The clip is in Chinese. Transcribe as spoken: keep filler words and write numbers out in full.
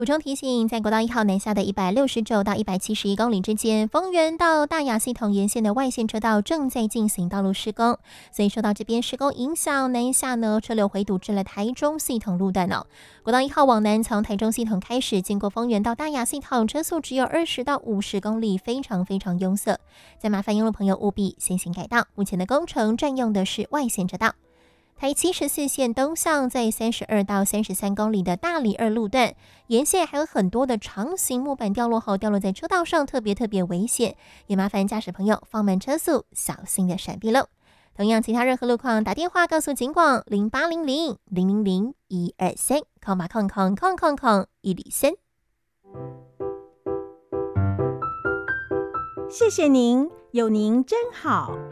补充提醒，在国道一号南下的一百六十九到一百七十一公里之间，丰原到大雅系统沿线的外线车道正在进行道路施工，所以受到这边施工影响，南下呢车流回堵至了台中系统路段哦。国道一号往南从台中系统开始，经过丰原到大雅系统，车速只有二十到五十公里，非常非常拥塞。再麻烦用路朋友务必先行改道，目前的工程占用的是外线车道。台七十四线东向在三十二到三十三公里的大里二路段，沿线还有很多的长形木板掉落后掉落在车道上，特别特别危险，也麻烦驾驶朋友放慢车速，小心的闪避喽。同样，其他任何路况打电话告诉警广零八零零零零零一二三，空码空空空空空一里三。 谢谢您，有您真好。